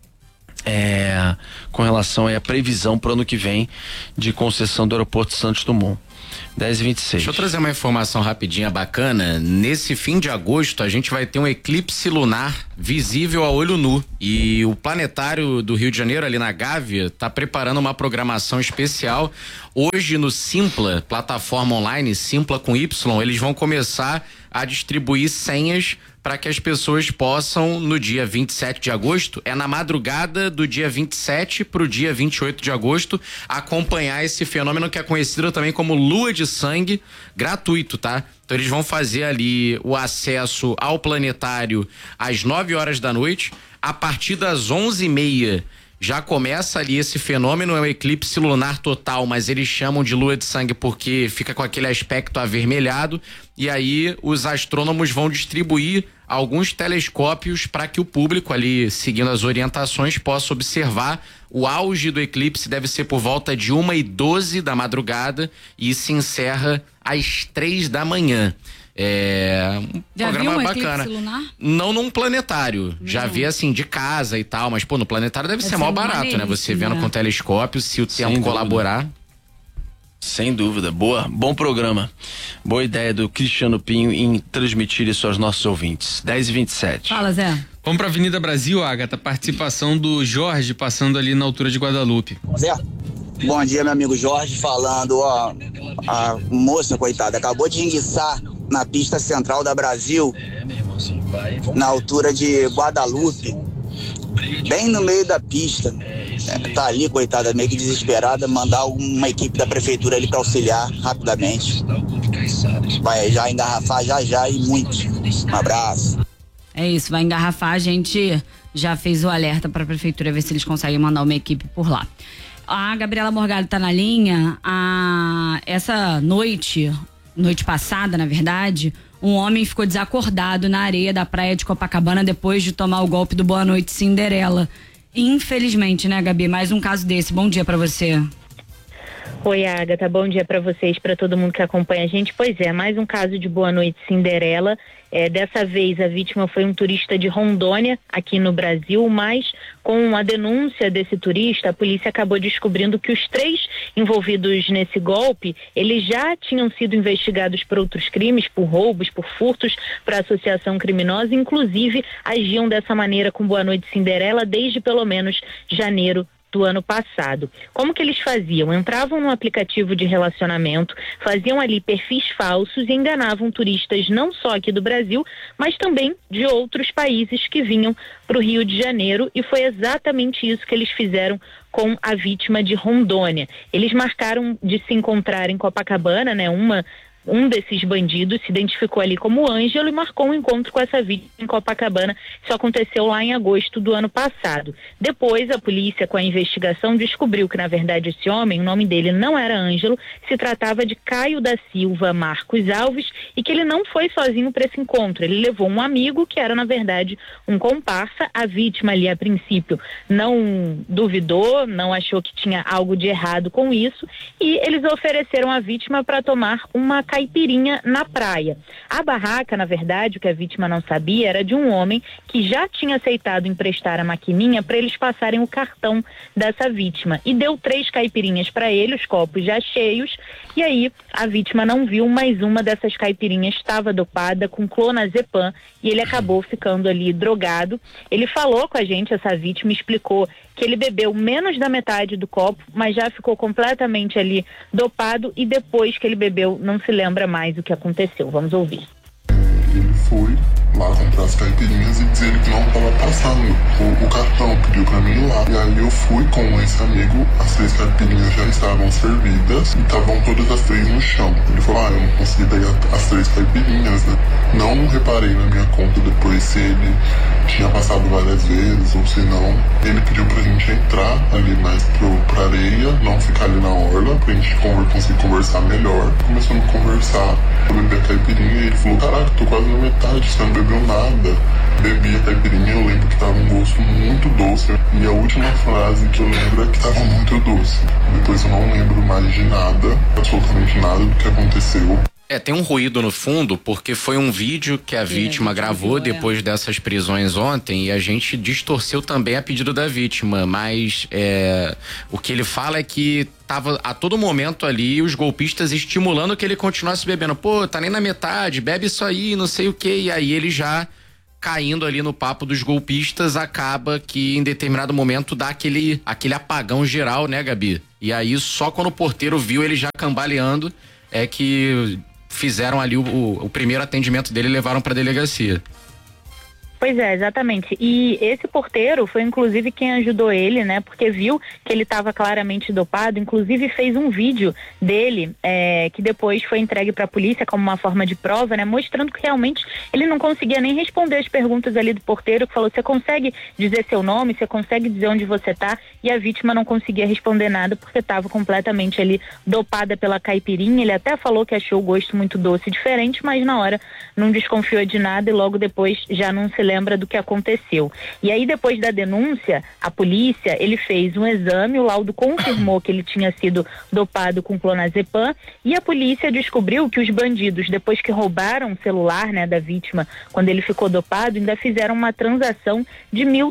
com relação à previsão para o ano que vem de concessão do aeroporto Santos Dumont. 10h26. Deixa eu trazer uma informação rapidinha bacana. Nesse fim de agosto a gente vai ter um eclipse lunar visível a olho nu, e o Planetário do Rio de Janeiro, ali na Gávea, está preparando uma programação especial. Hoje no Simpla, plataforma online Simpla com Y, eles vão começar a distribuir senhas para que as pessoas possam, no dia 27 de agosto, na madrugada do dia 27 para o dia 28 de agosto, acompanhar esse fenômeno que é conhecido também como lua de sangue, gratuito, tá? Então eles vão fazer ali o acesso ao planetário às 9 horas da noite, a partir das 11h30 já começa ali esse fenômeno, é um eclipse lunar total, mas eles chamam de lua de sangue porque fica com aquele aspecto avermelhado, e aí os astrônomos vão distribuir alguns telescópios para que o público ali, seguindo as orientações, possa observar. O auge do eclipse deve ser por volta de 1h12 da madrugada e se encerra às 3 da manhã. Já programa viu um bacana. Lunar? Não num planetário. Já vi assim de casa e tal, mas no planetário deve ser mó barato, né? Você vendo com telescópio, se o tempo colaborar. Sem dúvida, bom programa. Boa ideia do Cristiano Pinho em transmitir isso aos nossos ouvintes. 10h27. Fala, Zé. Vamos pra Avenida Brasil, Agatha, participação do Jorge passando ali na altura de Guadalupe. Zé, bom dia, meu amigo Jorge falando, ó, a moça, coitada, acabou de enguiçar na pista central da Brasil, na altura de Guadalupe, bem no meio da pista. Tá ali, coitada, meio que desesperada, mandar uma equipe da prefeitura ali para auxiliar rapidamente. Vai já engarrafar já e muito. Um abraço. É isso, vai engarrafar. A gente já fez o alerta para a prefeitura ver se eles conseguem mandar uma equipe por lá. A Gabriela Morgado tá na linha. Essa noite passada, na verdade, um homem ficou desacordado na areia da praia de Copacabana depois de tomar o golpe do Boa Noite Cinderela. Infelizmente, né, Gabi? Mais um caso desse. Bom dia pra você. Oi, Agatha. Bom dia para vocês, para todo mundo que acompanha a gente. Pois é, mais um caso de Boa Noite Cinderela. Dessa vez a vítima foi um turista de Rondônia, aqui no Brasil, mas com a denúncia desse turista, a polícia acabou descobrindo que os 3 envolvidos nesse golpe, eles já tinham sido investigados por outros crimes, por roubos, por furtos, por associação criminosa, inclusive agiam dessa maneira com Boa Noite Cinderela desde pelo menos janeiro do ano passado. Como que eles faziam? Entravam no aplicativo de relacionamento, faziam ali perfis falsos e enganavam turistas não só aqui do Brasil, mas também de outros países que vinham para o Rio de Janeiro, e foi exatamente isso que eles fizeram com a vítima de Rondônia. Eles marcaram de se encontrar em Copacabana, né? Um desses bandidos se identificou ali como Ângelo e marcou um encontro com essa vítima em Copacabana. Isso aconteceu lá em agosto do ano passado. Depois, a polícia, com a investigação, descobriu que, na verdade, esse homem, o nome dele não era Ângelo, se tratava de Caio da Silva Marcos Alves, e que ele não foi sozinho para esse encontro. Ele levou um amigo que era, na verdade, um comparsa. A vítima ali, a princípio, não duvidou, não achou que tinha algo de errado com isso, e eles ofereceram a vítima para tomar uma caipirinha na praia. A barraca, na verdade, o que a vítima não sabia, era de um homem que já tinha aceitado emprestar a maquininha para eles passarem o cartão dessa vítima, e deu 3 caipirinhas para ele, os copos já cheios, e aí a vítima não viu, mas uma dessas caipirinhas estava dopada com clonazepam e ele acabou ficando ali drogado. Ele falou com a gente, essa vítima, explicou que ele bebeu menos da metade do copo, mas já ficou completamente ali dopado, e depois que ele bebeu não se lembra mais o que aconteceu. Vamos ouvir. Ele foi lá comprar as caipirinhas e dizer que não estava passando o cartão, pediu pra mim ir lá. E aí eu fui com esse amigo, as 3 caipirinhas já estavam servidas e estavam todas as 3 no chão. Ele falou, eu não consegui pegar as 3 caipirinhas, né? Não reparei na minha conta depois se ele tinha passado várias vezes ou se não. Ele pediu pra gente entrar ali mais pra areia, não ficar ali na orla, pra gente conseguir conversar melhor. Começamos a conversar, eu bebi a caipirinha e ele falou, caraca, tô quase na metade, você não bebeu nada. Bebi a caipirinha, eu lembro que tava um gosto muito doce. E a última frase que eu lembro é que tava muito doce. Depois eu não lembro mais de nada, absolutamente nada do que aconteceu. Tem um ruído no fundo, porque foi um vídeo que a vítima gravou depois dessas prisões ontem e a gente distorceu também a pedido da vítima, mas o que ele fala é que tava a todo momento ali os golpistas estimulando que ele continuasse bebendo. Pô, tá nem na metade, bebe isso aí, não sei o que, e aí ele já caindo ali no papo dos golpistas, acaba que em determinado momento dá aquele apagão geral, né, Gabi? E aí só quando o porteiro viu ele já cambaleando é que fizeram ali o primeiro atendimento dele e levaram pra delegacia. Pois é, exatamente. E esse porteiro foi inclusive quem ajudou ele, né? Porque viu que ele estava claramente dopado, inclusive fez um vídeo dele que depois foi entregue para a polícia como uma forma de prova, né? Mostrando que realmente ele não conseguia nem responder as perguntas ali do porteiro, que falou, você consegue dizer seu nome, você consegue dizer onde você tá? E a vítima não conseguia responder nada porque estava completamente ali dopada pela caipirinha. Ele até falou que achou o gosto muito doce e diferente, mas na hora não desconfiou de nada e logo depois já não se lembra do que aconteceu. E aí depois da denúncia, a polícia, ele fez um exame, o laudo confirmou que ele tinha sido dopado com clonazepam e a polícia descobriu que os bandidos, depois que roubaram o celular, né, da vítima, quando ele ficou dopado, ainda fizeram uma transação de R$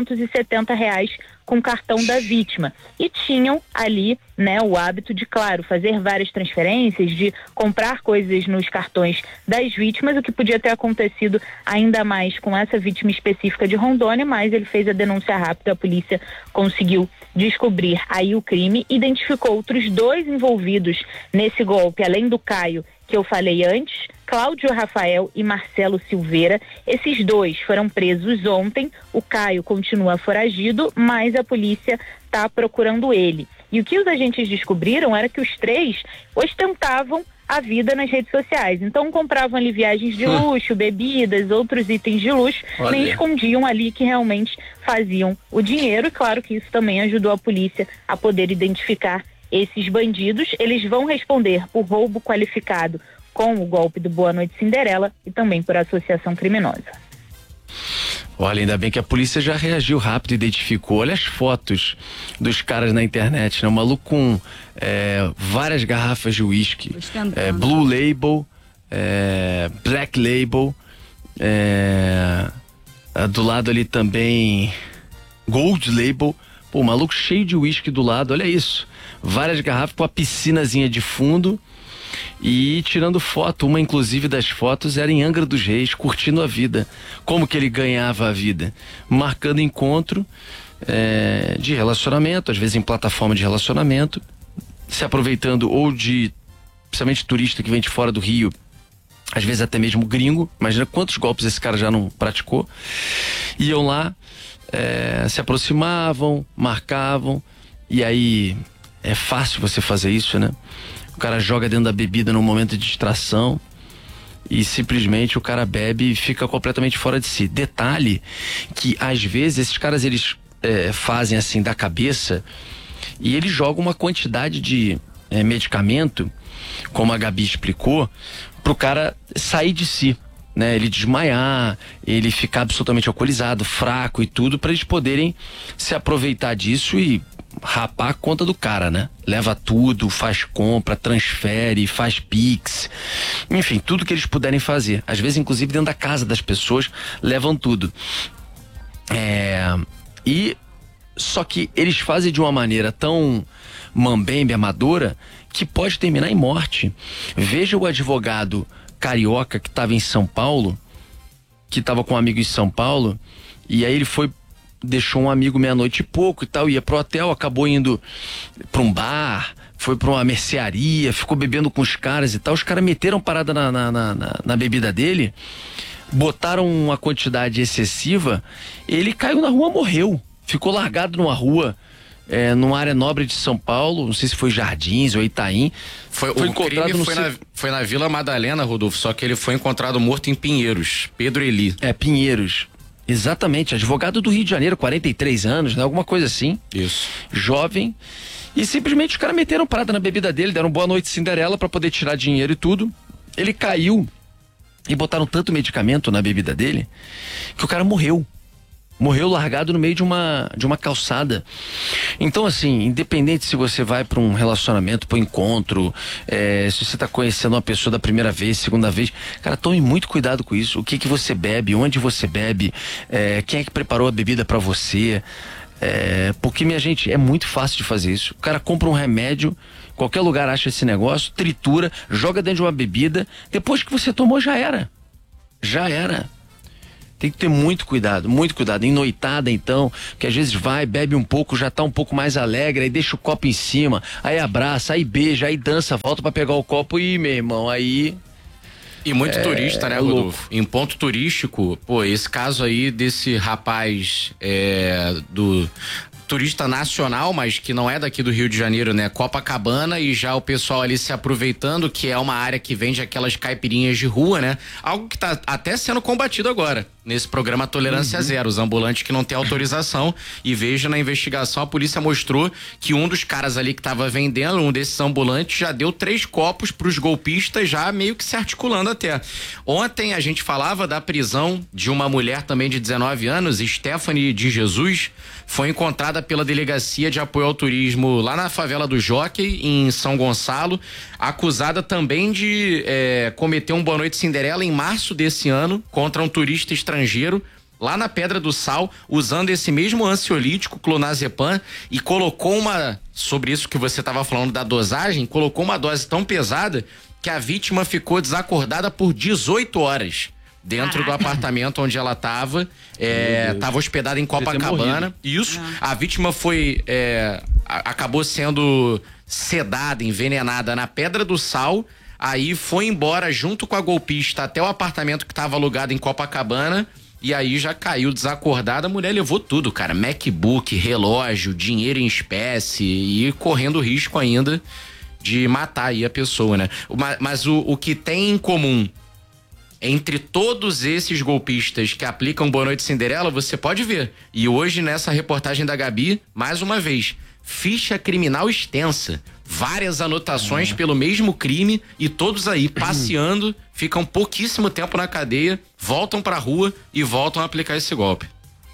1.370 com o cartão da vítima e tinham ali, né, o hábito de, claro, fazer várias transferências, de comprar coisas nos cartões das vítimas, o que podia ter acontecido ainda mais com essa vítima específica de Rondônia, mas ele fez a denúncia rápida, a polícia conseguiu descobrir aí o crime, identificou outros 2 envolvidos nesse golpe, além do Caio, que eu falei antes, Cláudio Rafael e Marcelo Silveira. Esses 2 foram presos ontem, o Caio continua foragido, mas a polícia está procurando ele. E o que os agentes descobriram era que os 3 ostentavam a vida nas redes sociais. Então compravam ali viagens de luxo, bebidas, outros itens de luxo, nem escondiam ali que realmente faziam o dinheiro. E claro que isso também ajudou a polícia a poder identificar esses bandidos. Eles vão responder por roubo qualificado com o golpe do Boa Noite Cinderela e também por associação criminosa. Olha, ainda bem que a polícia já reagiu rápido, identificou. Olha as fotos dos caras na internet, né? O maluco com várias garrafas de uísque, Blue Label, Black Label, do lado ali também Gold Label. Pô, o maluco cheio de uísque do lado, olha isso. Várias garrafas com a piscinazinha de fundo e tirando foto. Uma, inclusive, das fotos era em Angra dos Reis, curtindo a vida. Como que ele ganhava a vida? Marcando encontro de relacionamento, às vezes em plataforma de relacionamento, se aproveitando ou de, principalmente turista que vem de fora do Rio, às vezes até mesmo gringo. Imagina quantos golpes esse cara já não praticou. Iam lá, se aproximavam, marcavam, e aí é fácil você fazer isso, né? O cara joga dentro da bebida num momento de distração e simplesmente o cara bebe e fica completamente fora de si. Detalhe que às vezes esses caras eles fazem assim da cabeça e eles jogam uma quantidade de medicamento, como a Gabi explicou, pro cara sair de si, né? Ele desmaiar, ele ficar absolutamente alcoolizado, fraco e tudo, para eles poderem se aproveitar disso e rapar a conta do cara, né? Leva tudo, faz compra, transfere, faz pix, enfim, tudo que eles puderem fazer. Às vezes, inclusive, dentro da casa das pessoas, levam tudo. E só que eles fazem de uma maneira tão mambembe, amadora, que pode terminar em morte. Veja o advogado carioca que estava em São Paulo, que estava com um amigo em São Paulo, e aí ele deixou um amigo meia-noite e pouco e tal, ia pro hotel, acabou indo pra um bar, foi pra uma mercearia, ficou bebendo com os caras e tal. Os caras meteram parada na bebida dele, botaram uma quantidade excessiva, ele caiu na rua, morreu. Ficou largado numa rua, numa área nobre de São Paulo, não sei se foi Jardins ou Itaim. Foi encontrado foi na Vila Madalena, Rodolfo, só que ele foi encontrado morto em Pinheiros, Pedro Eli. Pinheiros. Exatamente, advogado do Rio de Janeiro, 43 anos, né? Alguma coisa assim. Isso. Jovem. E simplesmente os caras meteram prata na bebida dele, deram boa noite Cinderela pra poder tirar dinheiro e tudo. Ele caiu e botaram tanto medicamento na bebida dele que o cara morreu. Morreu largado no meio de uma calçada. Então, assim, independente se você vai para um relacionamento, para um encontro, se você tá conhecendo uma pessoa da primeira vez, segunda vez, cara, tome muito cuidado com isso. O que você bebe, onde você bebe, quem é que preparou a bebida para você. Porque, minha gente, é muito fácil de fazer isso. O cara compra um remédio, qualquer lugar acha esse negócio, tritura, joga dentro de uma bebida, depois que você tomou já era. Já era. Tem que ter muito cuidado. Em noitada, então, que às vezes vai, bebe um pouco, já tá um pouco mais alegre, aí deixa o copo em cima, aí abraça, aí beija, aí dança, volta pra pegar o copo e, meu irmão, aí... E muito turista, né, Rodolfo? Em ponto turístico, esse caso aí desse rapaz do turista nacional, mas que não é daqui do Rio de Janeiro, né? Copacabana, e já o pessoal ali se aproveitando, que é uma área que vende aquelas caipirinhas de rua, né? Algo que tá até sendo combatido agora, nesse programa Tolerância Zero, os ambulantes que não têm autorização. E veja, na investigação, a polícia mostrou que um dos caras ali que tava vendendo, um desses ambulantes, já deu 3 copos pros golpistas, já meio que se articulando até. Ontem a gente falava da prisão de uma mulher também de 19 anos, Stephanie de Jesus, foi encontrada pela Delegacia de Apoio ao Turismo lá na favela do Jockey, em São Gonçalo, acusada também de cometer um Boa Noite Cinderela em março desse ano contra um turista estrangeiro lá na Pedra do Sal, usando esse mesmo ansiolítico, clonazepam, e colocou sobre isso que você estava falando da dosagem, colocou uma dose tão pesada que a vítima ficou desacordada por 18 horas. Dentro do apartamento onde ela estava hospedada em Copacabana. Isso. A vítima acabou sendo sedada, envenenada na Pedra do Sal. Aí foi embora junto com a golpista até o apartamento que estava alugado em Copacabana. E aí já caiu desacordada. A mulher levou tudo, cara. MacBook, relógio, dinheiro em espécie, e correndo risco ainda de matar aí a pessoa, né? Mas o que tem em comum entre todos esses golpistas que aplicam Boa Noite Cinderela, você pode ver. E hoje, nessa reportagem da Gabi, mais uma vez, ficha criminal extensa. Várias anotações pelo mesmo crime, e todos aí passeando, ficam pouquíssimo tempo na cadeia, voltam pra rua e voltam a aplicar esse golpe.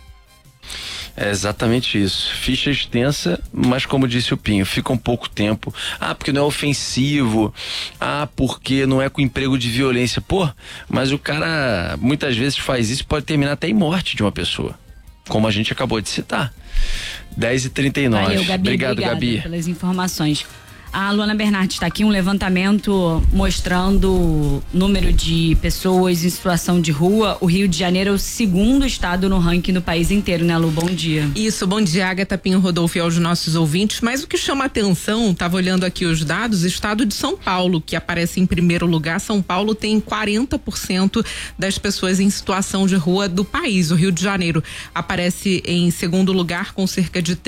É exatamente isso. Ficha extensa, mas como disse o Pinho, fica um pouco tempo. Porque não é ofensivo. Porque não é com emprego de violência. Mas o cara muitas vezes faz isso, pode terminar até em morte de uma pessoa. Como a gente acabou de citar. 10h39. Valeu, Gabi. Obrigado, Gabi, pelas informações. A Luana Bernardi está aqui, um levantamento mostrando o número de pessoas em situação de rua. O Rio de Janeiro é o 2º estado no ranking do país inteiro, né, Lu? Bom dia. Isso, bom dia, Agatha, Pinho, Rodolfo, e aos nossos ouvintes. Mas o que chama atenção, estava olhando aqui os dados, o estado de São Paulo, que aparece em primeiro lugar. São Paulo tem 40% das pessoas em situação de rua do país. O Rio de Janeiro aparece em segundo lugar, com cerca de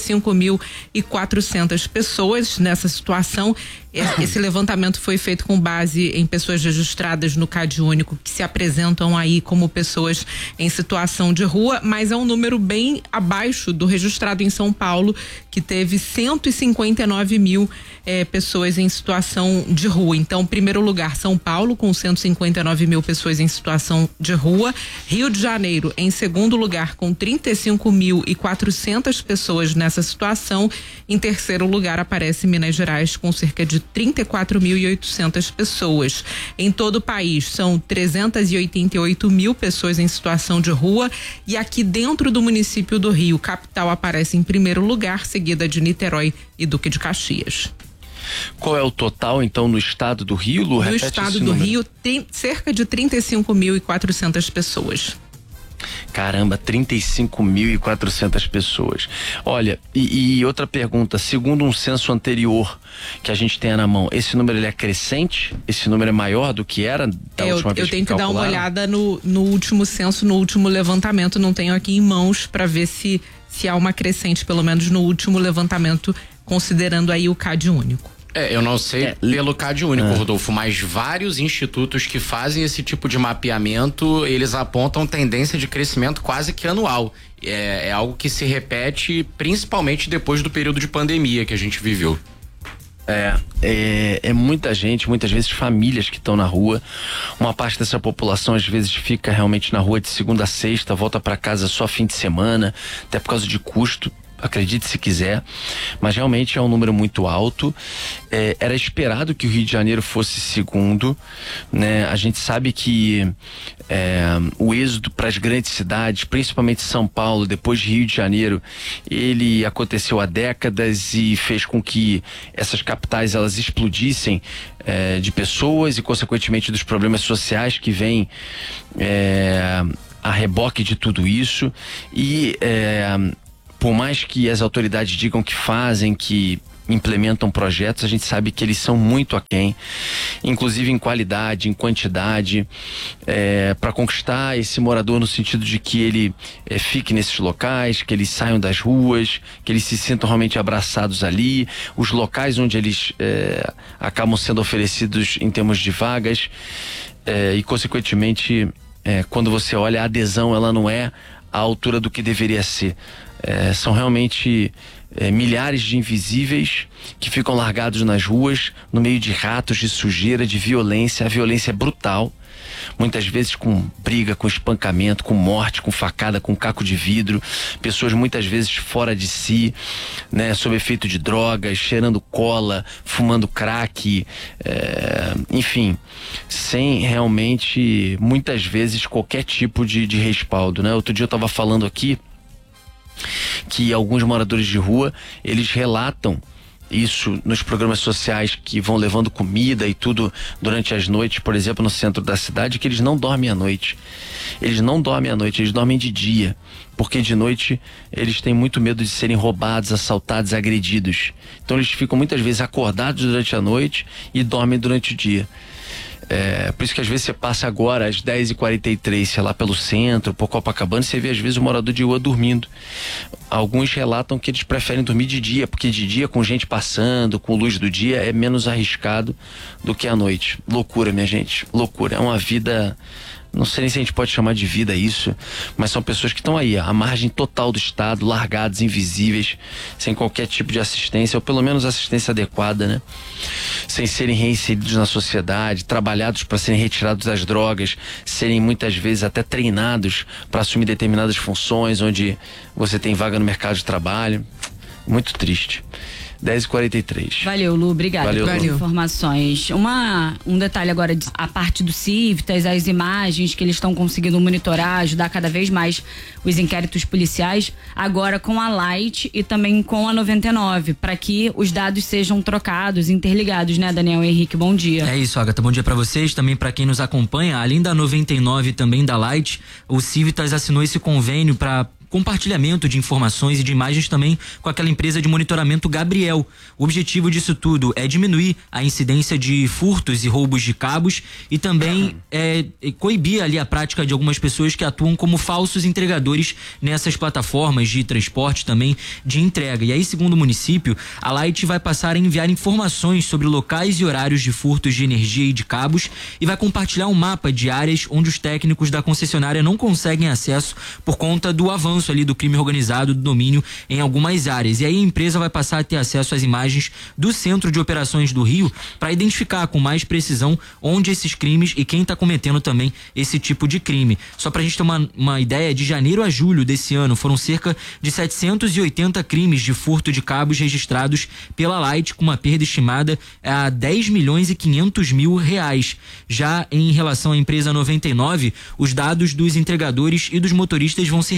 35.400 pessoas nessa situação. Esse levantamento foi feito com base em pessoas registradas no CAD único, que se apresentam aí como pessoas em situação de rua, mas é um número bem abaixo do registrado em São Paulo, que teve 159 mil pessoas em situação de rua. Então, primeiro lugar, São Paulo, com 159 mil pessoas em situação de rua. Rio de Janeiro, em segundo lugar, com 35.400 pessoas nessa situação. Em terceiro lugar, aparece Minas Gerais, com cerca de 34.800 pessoas. Em todo o país, são 388 mil pessoas em situação de rua. E aqui dentro do município do Rio, capital aparece em primeiro lugar, seguida de Niterói e Duque de Caxias. Qual é o total, então, no estado do Rio, Lu? No estado do Rio tem cerca de 35.400 pessoas. Caramba, 35.400 pessoas. Olha, e outra pergunta, segundo um censo anterior que a gente tenha na mão, esse número ele é crescente? Esse número é maior do que era da última vez? Eu tenho que dar uma olhada no último censo, no último levantamento, não tenho aqui em mãos para ver se há uma crescente, pelo menos no último levantamento, considerando aí o CAD único. Eu não sei pelo CAD único, Rodolfo, mas vários institutos que fazem esse tipo de mapeamento, eles apontam tendência de crescimento quase que anual. É algo que se repete principalmente depois do período de pandemia que a gente viveu. É muita gente, muitas vezes famílias que estão na rua. Uma parte dessa população às vezes fica realmente na rua de segunda a sexta, volta para casa só fim de semana, até por causa de custo. Acredite se quiser, mas realmente é um número muito alto. Era esperado que o Rio de Janeiro fosse segundo, né? A gente sabe que o êxodo para as grandes cidades, principalmente São Paulo, depois de Rio de Janeiro, ele aconteceu há décadas e fez com que essas capitais elas explodissem de pessoas e consequentemente dos problemas sociais que vêm a reboque de tudo isso. E por mais que as autoridades digam que fazem, que implementam projetos, a gente sabe que eles são muito aquém, inclusive em qualidade, em quantidade, para conquistar esse morador no sentido de que ele fique nesses locais, que eles saiam das ruas, que eles se sintam realmente abraçados ali, os locais onde eles acabam sendo oferecidos em termos de vagas, e consequentemente quando você olha, a adesão ela não é à altura do que deveria ser. São realmente milhares de invisíveis que ficam largados nas ruas, no meio de ratos, de sujeira, de violência. A violência é brutal, muitas vezes com briga, com espancamento, com morte, com facada, com caco de vidro, pessoas muitas vezes fora de si, né, sob efeito de drogas, cheirando cola, fumando crack, enfim, sem realmente muitas vezes qualquer tipo de respaldo, né? Outro dia eu estava falando aqui que alguns moradores de rua, eles relatam isso nos programas sociais que vão levando comida e tudo durante as noites, por exemplo, no centro da cidade, que eles não dormem à noite. Eles não dormem à noite, eles dormem de dia, porque de noite eles têm muito medo de serem roubados, assaltados, agredidos. Então eles ficam muitas vezes acordados durante a noite e dormem durante o dia. Por isso que às vezes você passa agora às 10h43, sei lá, pelo centro, por Copacabana, você vê às vezes o morador de rua dormindo. Alguns relatam que eles preferem dormir de dia, porque de dia com gente passando, com luz do dia, é menos arriscado do que à noite. Loucura, minha gente, loucura. É uma vida, não sei nem se a gente pode chamar de vida isso, mas são pessoas que estão aí, à margem total do Estado, largados, invisíveis, sem qualquer tipo de assistência, ou pelo menos assistência adequada, né? Sem serem reinseridos na sociedade, trabalhados para serem retirados das drogas, serem muitas vezes até treinados para assumir determinadas funções, onde você tem vaga no mercado de trabalho. Muito triste. 10h43. Valeu, Lu, obrigada pelas Lu. informações. Um detalhe agora, a parte do Civitas, as imagens que eles estão conseguindo monitorar, ajudar cada vez mais os inquéritos policiais, agora com a Light e também com a 99, para que os dados sejam trocados, interligados, né, Daniel Henrique? Bom dia. É isso, Agatha, bom dia para vocês, também para quem nos acompanha. Além da 99 e também da Light, o Civitas assinou esse convênio para compartilhamento de informações e de imagens também com aquela empresa de monitoramento Gabriel. O objetivo disso tudo é diminuir a incidência de furtos e roubos de cabos e também coibir ali a prática de algumas pessoas que atuam como falsos entregadores nessas plataformas de transporte também de entrega. E aí, segundo o município, a Light vai passar a enviar informações sobre locais e horários de furtos de energia e de cabos e vai compartilhar um mapa de áreas onde os técnicos da concessionária não conseguem acesso por conta do avanço ali do crime organizado do domínio em algumas áreas. E aí a empresa vai passar a ter acesso às imagens do Centro de Operações do Rio para identificar com mais precisão onde esses crimes e quem está cometendo também esse tipo de crime. Só para a gente ter uma ideia, de janeiro a julho desse ano foram cerca de 780 crimes de furto de cabos registrados pela Light, com uma perda estimada a 10.500.000 reais. Já em relação à empresa 99, os dados dos entregadores e dos motoristas vão ser repassados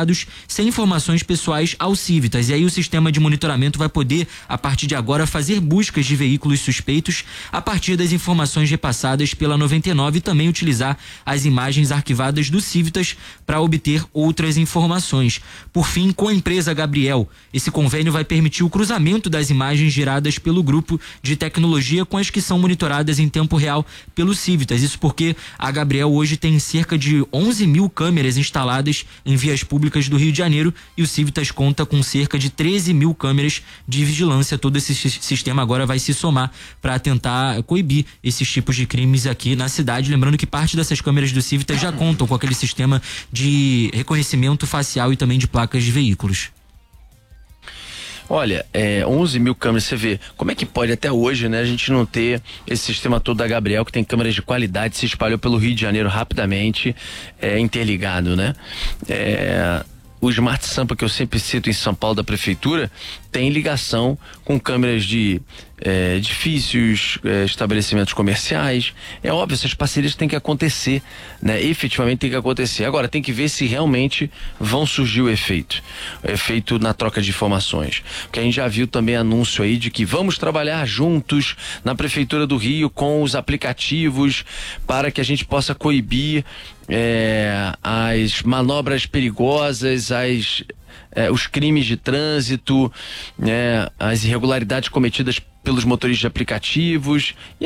encaminhados sem informações pessoais ao Civitas. E aí o sistema de monitoramento vai poder, a partir de agora, fazer buscas de veículos suspeitos a partir das informações repassadas pela 99 e também utilizar as imagens arquivadas do Civitas para obter outras informações. Por fim, com a empresa Gabriel, esse convênio vai permitir o cruzamento das imagens geradas pelo grupo de tecnologia com as que são monitoradas em tempo real pelo Civitas. Isso porque a Gabriel hoje tem cerca de 11 mil câmeras instaladas em vias públicas do Rio de Janeiro e o Civitas conta com cerca de 13 mil câmeras de vigilância. Todo esse sistema agora vai se somar para tentar coibir esses tipos de crimes aqui na cidade. Lembrando que parte dessas câmeras do Civitas já contam com aquele sistema de reconhecimento facial e também de placas de veículos. Olha, 11 mil câmeras, você vê, como é que pode até hoje, né, a gente não ter esse sistema todo da Gabriel, que tem câmeras de qualidade, se espalhou pelo Rio de Janeiro rapidamente, interligado, né? O Smart Sampa, que eu sempre cito em São Paulo, da prefeitura, tem ligação com câmeras de edifícios, estabelecimentos comerciais. É óbvio, essas parcerias têm que acontecer, né? Efetivamente tem que acontecer. Agora, tem que ver se realmente vão surgir o efeito na troca de informações. Porque a gente já viu também anúncio aí de que vamos trabalhar juntos na Prefeitura do Rio com os aplicativos para que a gente possa coibir as manobras perigosas, os crimes de trânsito, as irregularidades cometidas pelos motoristas de aplicativos.